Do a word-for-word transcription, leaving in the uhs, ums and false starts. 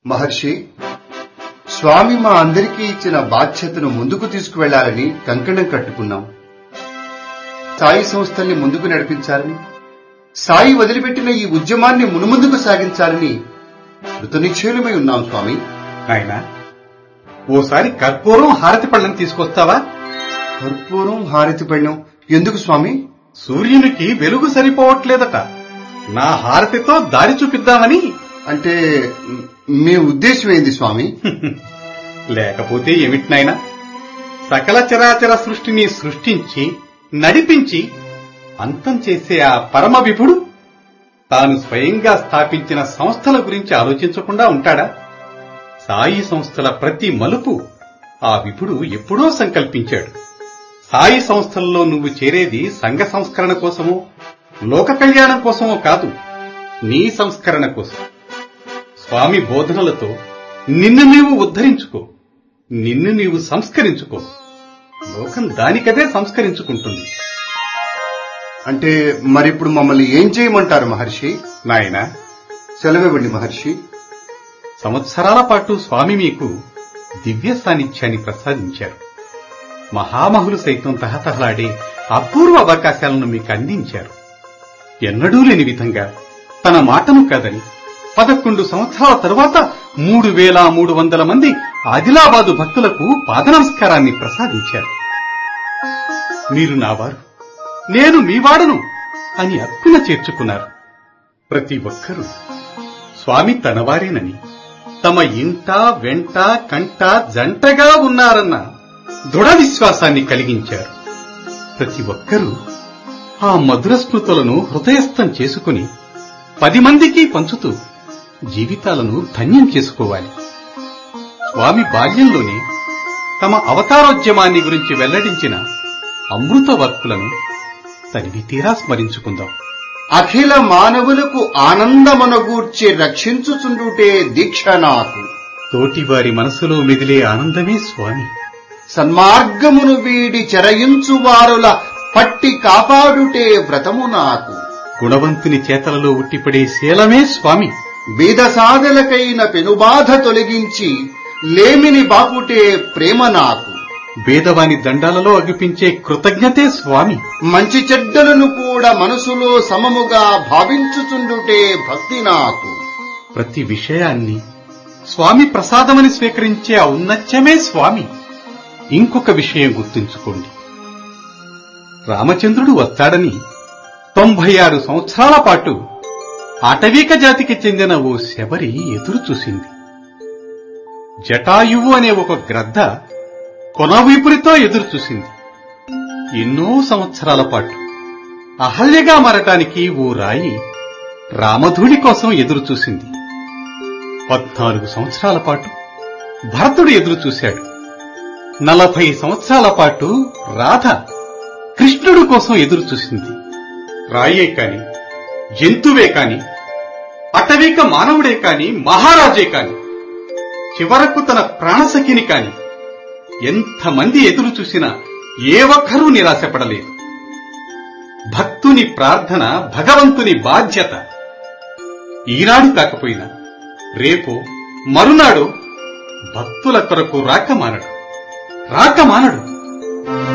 మహర్షి, స్వామి మా అందరికీ ఇచ్చిన బాధ్యతను ముందుకు తీసుకువెళ్లాలని కంకణం కట్టుకున్నాం. సాయి సంస్థల్ని ముందుకు నడిపించాలని, సాయి వదిలిపెట్టిన ఈ ఉద్యమాన్ని మునుముందుకు సాగించాలని కృతనిశ్చయులమై ఉన్నాం స్వామి. నాయనా, ఓసారి కర్పూరం హారతి పళ్ళం తీసుకొస్తావా? కర్పూరం హారతి పళ్ళం ఎందుకు స్వామి? సూర్యునికి వెలుగు సరిపోవట్లేదట. నా హారతితో దారి చూపిద్దామని. అంటే మీ ఉద్దేశం ఏంది స్వామి? లేకపోతే ఏమిటి నాయనా, సకల చరాచర సృష్టిని సృష్టించి నడిపించి అంతం చేసే ఆ పరమ విభుడు తాను స్వయంగా స్థాపించిన సంస్థల గురించి ఆలోచించకుండా ఉంటాడా? సాయి సంస్థల ప్రతి మలుపు ఆ విభుడు ఎప్పుడో సంకల్పించాడు. సాయి సంస్థల్లో నువ్వు చేరేది సంఘ సంస్కరణ కోసమో, లోక కళ్యాణం కోసమో కాదు, నీ సంస్కరణ కోసం. స్వామి బోధనలతో నిన్ను నీవు ఉద్ధరించుకో, నిన్ను నీవు సంస్కరించుకో. లోకం దానికదే సంస్కరించుకుంటుంది. అంటే మరిప్పుడు మమ్మల్ని ఏం చేయమంటారు మహర్షి? నాయనా, సెలవివ్వండి మహర్షి. సంవత్సరాల పాటు స్వామి మీకు దివ్య సాన్నిధ్యాన్ని ప్రసాదించారు. మహామహులు సైతం తహతహలాడే అపూర్వ అవకాశాలను మీకు అందించారు. ఎన్నడూ లేని విధంగా తన మాటను కాదని పదకొండు సంవత్సరాల తరువాత మూడు వేల మూడు వందల మంది ఆదిలాబాదు భక్తులకు పాద నమస్కారాన్ని ప్రసాదించారు. మీరు నావారు, నేను మీవాడను అని అక్కున చేర్చుకున్నారు. ప్రతి ఒక్కరూ స్వామి తనవారేనని, తమ ఇంట వెంట కంట జంటగా ఉన్నారన్న దృఢ విశ్వాసాన్ని కలిగించారు. ప్రతి ఒక్కరూ ఆ మధుర స్మృతులను హృదయస్థం చేసుకుని పది మందికి పంచుతూ జీవితాలను ధన్యం చేసుకోవాలి. స్వామి బాల్యంలోనే తమ అవతారోద్యమాన్ని గురించి వెల్లడించిన అమృత వర్కులను తనివి తీరా స్మరించుకుందాం. అఖిల మానవులకు ఆనందమనగూర్చి రక్షించుచుండుటే దీక్ష నాకు. తోటివారి మనసులో మెదిలే ఆనందమే స్వామి. సన్మార్గమును వీడి చెరయించువారుల పట్టి కాపాడుటే వ్రతము నాకు. గుణవంతుని చేతలలో ఉట్టిపడే శీలమే స్వామి. బీద సాధలకైన పెనుబాధ తొలగించి లేమిని బాపుటే ప్రేమ నాకు. భేదవాని దండాలలో అగుపించే కృతజ్ఞతే స్వామి. మంచి చెడ్డలను కూడా మనసులో సమముగా భావించుచుండుటే భక్తి నాకు. ప్రతి విషయాన్ని స్వామి ప్రసాదమని స్వీకరించే ఔన్నత్యమే స్వామి. ఇంకొక విషయం గుర్తుంచుకోండి. రామచంద్రుడు వస్తాడని తొంభై ఆరు సంవత్సరాల పాటు అటవీక జాతికి చెందిన ఓ శబరి ఎదురు చూసింది. జటాయువు అనే ఒక గ్రద్ద కొనవీపురితో ఎదురు చూసింది. ఎన్నో సంవత్సరాల పాటు అహల్యగా మారటానికి ఓ రాయి రామధూళి కోసం ఎదురు చూసింది. పద్నాలుగు సంవత్సరాల పాటు భరతుడు ఎదురు చూశాడు. నలభై సంవత్సరాల పాటు రాధ కృష్ణుడు కోసం ఎదురు చూసింది. రాయే కాని, జంతువే కాని, అటవీక మానవుడే కాని, మహారాజే కాని, చివరకు తన ప్రాణసఖిని కాని ఎంతమంది ఎదురు చూసినా ఏ ఒక్కరూ నిరాశపడలేదు. భక్తుని ప్రార్థన భగవంతుని బాధ్యత. ఈనాడు కాకపోయినా రేపో మరునాడు భక్తుల కొరకు రాకమానడు రాకమానడు